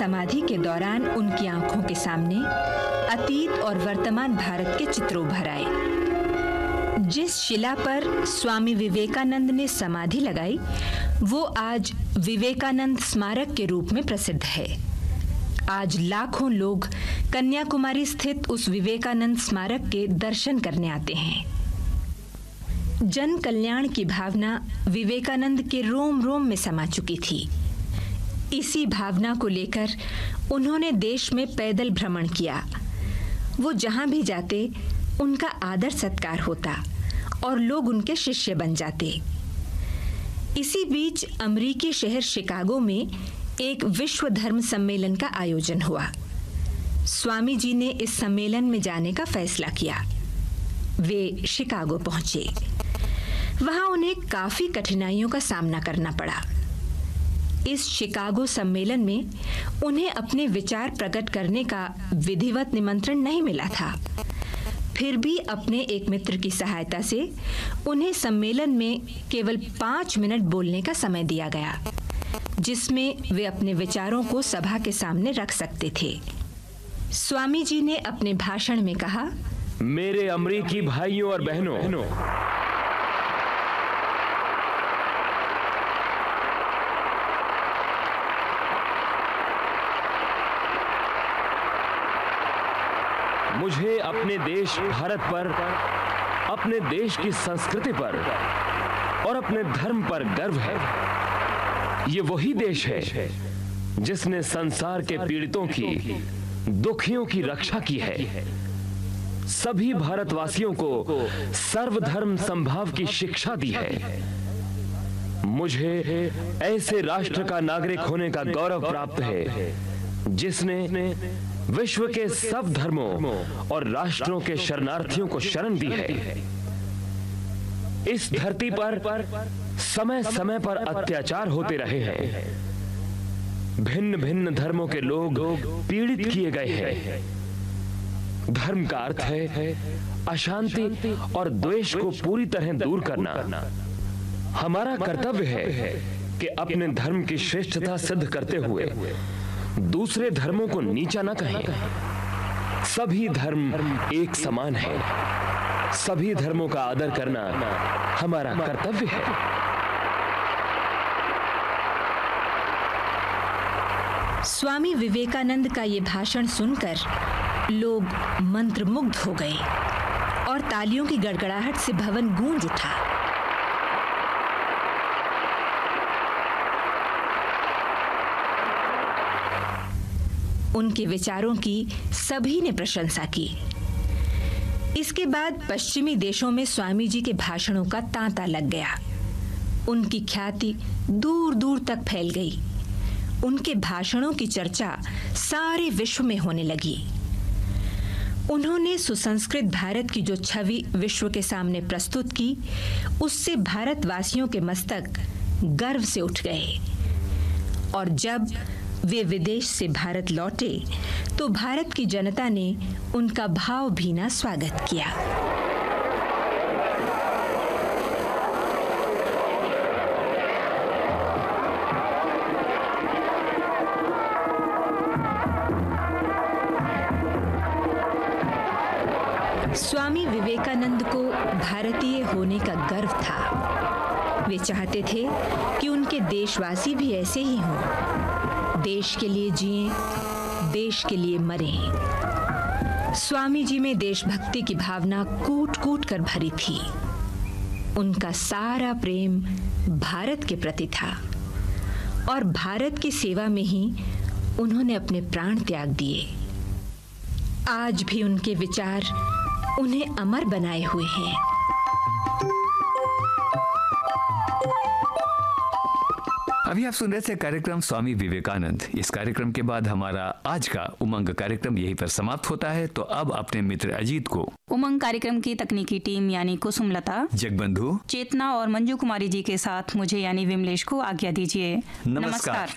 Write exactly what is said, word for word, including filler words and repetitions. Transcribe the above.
समाधि के दौरान उनकी आंखों के सामने अतीत और वर्तमान भारत के चित्र उभर आए। जिस शिला पर स्वामी विवेकानंद ने समाधि लगाई वो आज विवेकानंद स्मारक के रूप में प्रसिद्ध है। आज लाखों लोग कन्याकुमारी स्थित उस विवेकानंद स्मारक के दर्शन करने आते हैं। जन कल्याण की भावना विवेकानंद के रोम रोम में समा चुकी थी। इसी भावना को लेकर उन्होंने देश में पैदल भ्रमण किया। वो जहां भी जाते उनका आदर सत्कार होता और लोग उनके शिष्य बन जाते। इसी बीच अमेरिकी शहर शिकागो में एक विश्व धर्म सम्मेलन का आयोजन हुआ। स्वामी जी ने इस सम्मेलन में जाने का फैसला किया। वे शिकागो पहुंचे। वहां उन्हें काफी कठिनाइयों का सामना करना पड़ा। इस शिकागो सम्मेलन में उन्हें अपने विचार प्रकट करने का विधिवत निमंत्रण नहीं मिला था। फिर भी अपने एक मित्र की सहायता से उन्हें सम्मेलन में केवल पाँच मिनट बोलने का समय दिया गया, जिसमें वे अपने विचारों को सभा के सामने रख सकते थे। स्वामी जी ने अपने भाषण में कहा, मेरे अमेरिकी भाइयों और बहनों, मुझे अपने देश भारत पर, अपने देश की संस्कृति पर और अपने धर्म पर गर्व है। ये वही देश है जिसने संसार के पीड़ितों की, दुखियों की रक्षा की है। सभी भारतवासियों को सर्वधर्म समभाव की शिक्षा दी है। मुझे ऐसे राष्ट्र का नागरिक होने का गौरव प्राप्त है जिसने विश्व के सब धर्मों और राष्ट्रों के शरणार्थियों को शरण दी है। इस धरती पर समय समय पर अत्याचार होते रहे हैं। भिन्न भिन्न धर्मों के लोग पीड़ित किए गए हैं। धर्म का अर्थ है अशांति और द्वेष को पूरी तरह दूर करना। हमारा कर्तव्य है कि अपने धर्म की श्रेष्ठता सिद्ध करते हुए दूसरे धर्मों को नीचा न कहें। सभी धर्म एक समान है। सभी धर्मों का आदर करना हमारा कर्तव्य है। स्वामी विवेकानंद का ये भाषण सुनकर लोग मंत्रमुग्ध हो गए और तालियों की गड़गड़ाहट से भवन गूंज उठा। उनके विचारों की सभी ने प्रशंसा की। इसके बाद पश्चिमी देशों में स्वामी जी के भाषणों का तांता लग गया। उनकी ख्याति दूर दूर तक फैल गई। उनके भाषणों की चर्चा सारे विश्व में होने लगी। उन्होंने सुसंस्कृत भारत की जो छवि विश्व के सामने प्रस्तुत की, उससे भारतवासियों के मस्तक गर्व से उठ गए। और जब वे विदेश से भारत लौटे तो भारत की जनता ने उनका भावभीना स्वागत किया। स्वामी विवेकानंद को भारतीय होने का गर्व था। वे चाहते थे कि उनके देशवासी भी ऐसे ही हों, देश के लिए जिएं, देश के लिए मरें। स्वामी जी में देशभक्ति की भावना कूट कूट कर भरी थी। उनका सारा प्रेम भारत के प्रति था और भारत की सेवा में ही उन्होंने अपने प्राण त्याग दिए। आज भी उनके विचार उन्हें अमर बनाए हुए हैं। अभी आप सुन रहे थे कार्यक्रम स्वामी विवेकानंद। इस कार्यक्रम के बाद हमारा आज का उमंग कार्यक्रम यहीं पर समाप्त होता है। तो अब अपने मित्र अजीत को उमंग कार्यक्रम की तकनीकी टीम यानी कुसुमलता, जगबंधु, चेतना और मंजू कुमारी जी के साथ मुझे यानी विमलेश को आज्ञा दीजिए। नमस्कार।